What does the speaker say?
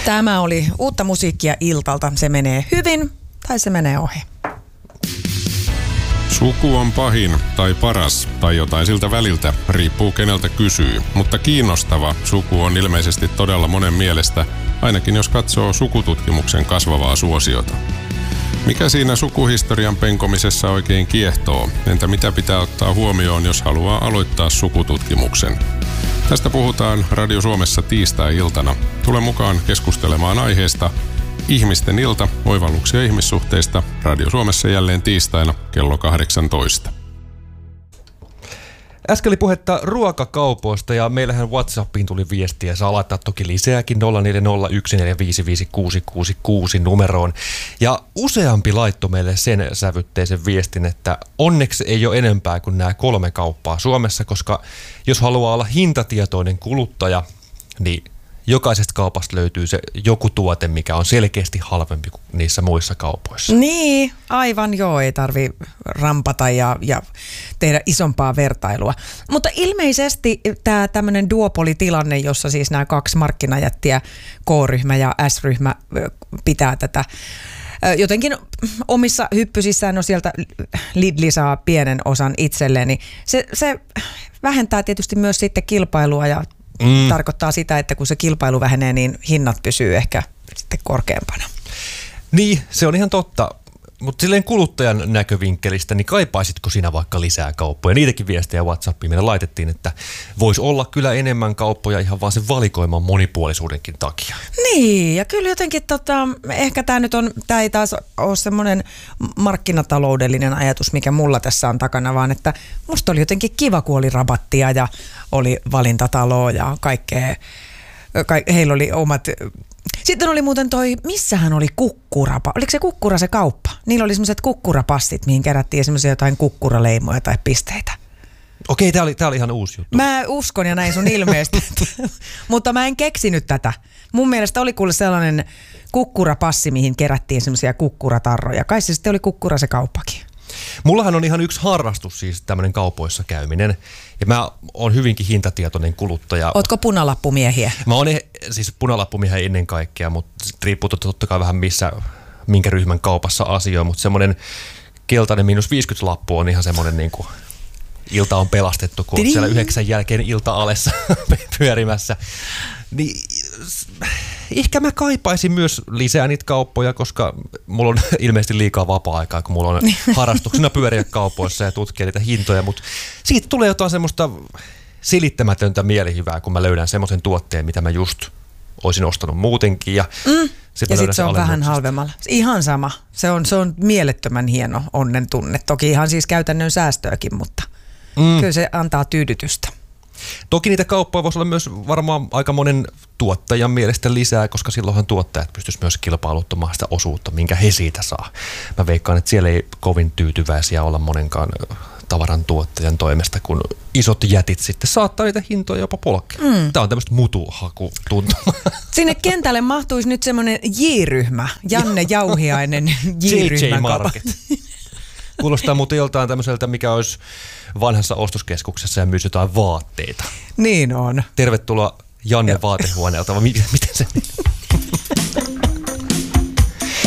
Tämä oli uutta musiikkia Iltalta. Se menee hyvin tai se menee ohi. Suku on pahin tai paras tai jotain siltä väliltä, riippuu keneltä kysyy. Mutta kiinnostava suku on ilmeisesti todella monen mielestä, ainakin jos katsoo sukututkimuksen kasvavaa suosiota. Mikä siinä sukuhistorian penkomisessa oikein kiehtoo? Entä mitä pitää ottaa huomioon, jos haluaa aloittaa sukututkimuksen? Tästä puhutaan Radio Suomessa tiistai-iltana. Tule mukaan keskustelemaan aiheesta Ihmisten ilta, oivalluksia ihmissuhteista. Radio Suomessa jälleen tiistaina kello 18. Äsken oli puhetta ruokakaupoista ja meillähän WhatsAppiin tuli viestiä. Saa laittaa toki lisääkin 0401455666 numeroon. Ja useampi laittoi meille sen sävytteisen viestin, että onneksi ei ole enempää kuin nämä 3 kauppaa Suomessa, koska jos haluaa olla hintatietoinen kuluttaja, niin jokaisesta kaupasta löytyy se joku tuote, mikä on selkeästi halvempi kuin niissä muissa kaupoissa. Niin, aivan joo, ei tarvi rampata ja tehdä isompaa vertailua. Mutta ilmeisesti tämä tämmöinen duopolitilanne, jossa siis nämä 2 markkinajättiä, K-ryhmä ja S-ryhmä pitää tätä jotenkin omissa hyppysissään, no sieltä Lidl saa pienen osan itselleen, niin se vähentää tietysti myös sitten kilpailua ja tarkoittaa sitä, että kun se kilpailu vähenee, niin hinnat pysyy ehkä sitten korkeampana. Niin, se on ihan totta. Mutta silleen kuluttajan näkövinkkelistä, niin kaipaisitko sinä vaikka lisää kauppoja? Niitäkin viestejä WhatsAppiin meille laitettiin, että voisi olla kyllä enemmän kauppoja ihan vaan sen valikoiman monipuolisuudenkin takia. Niin, ja kyllä jotenkin ehkä tämä ei taas ole semmoinen markkinataloudellinen ajatus, mikä mulla tässä on takana, vaan että musta oli jotenkin kiva, kun oli rabattia ja oli valintatalo ja kaikkea. Heillä oli omat. Sitten oli muuten missähän oli kukkurapa? Oliko se kukkura se kauppa? Niillä oli semmoiset kukkurapassit, mihin kerättiin semmoisia jotain kukkuraleimoja tai pisteitä. Okei, tää oli ihan uusi juttu. Mä uskon ja näin sun ilmeisesti, mutta mä en keksinyt tätä. Mun mielestä oli kuule sellainen kukkurapassi, mihin kerättiin semmoisia kukkuratarroja. Kai se sitten oli kukkura se kauppakin. Mullahan on ihan yksi harrastus siis tämmöinen kaupoissa käyminen. Ja mä oon hyvinkin hintatietoinen kuluttaja. Ootko punalappumiehiä? Mä oon siis punalappumiehiä ennen kaikkea, mutta riippuu totta kai vähän minkä ryhmän kaupassa asioi. Mutta semmoinen keltainen -50-lappu on ihan semmoinen niin kuin ilta on pelastettu, kun siellä 9 jälkeen ilta alessa pyörimässä. Niin ehkä mä kaipaisin myös lisää niitä kauppoja, koska mulla on ilmeisesti liikaa vapaa-aikaa, kun mulla on harrastuksena pyöriä kaupoissa ja tutkia niitä hintoja, mutta siitä tulee jotain semmoista selittämätöntä mielihyvää, kun mä löydän semmoisen tuotteen, mitä mä just olisin ostanut muutenkin. Ja sitten se on vähän halvemmalla. Ihan sama. Se on mielettömän hieno onnen tunne. Toki ihan siis käytännön säästöäkin, mutta kyllä se antaa tyydytystä. Toki niitä kauppoja voisi olla myös varmaan aika monen tuottajan mielestä lisää, koska silloinhan tuottajat pystyisivät myös kilpailuttamaan sitä osuutta, minkä he siitä saa. Mä veikkaan, että siellä ei kovin tyytyväisiä olla monenkaan tavaran tuottajan toimesta, kun isot jätit sitten saattaa niitä hintoja jopa polkea. Tämä on tämmöistä mutuhakutuntumaa. Sinne kentälle mahtuisi nyt semmoinen J-ryhmä, Janne Jauhiainen J-ryhmän JJ Market. Kuulostaa muuten joltain tämmöiseltä, mikä olisi vanhassa ostoskeskuksessa ja myisi jotain vaatteita. Niin on. Tervetuloa Janne vaatehuoneelta, vai miten se